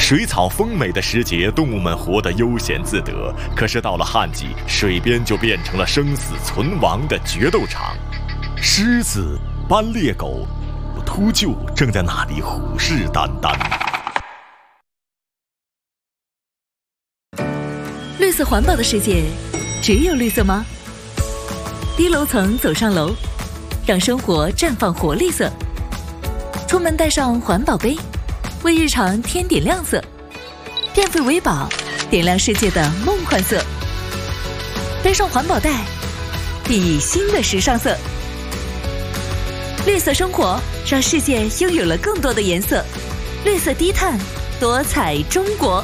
水草丰美的时节，动物们活得悠闲自得。可是到了旱季，水边就变成了生死存亡的决斗场。狮子、斑鬣狗、秃鹫正在那里虎视眈眈。 绿色环保的世界，只有绿色吗？低楼层走上楼，让生活绽放活力色。出门带上环保杯，为日常添点亮色。电费为宝，点亮世界的梦幻色。背上环保袋，熠熠新的时尚色。绿色生活，让世界拥有了更多的颜色。绿色低碳，多彩中国。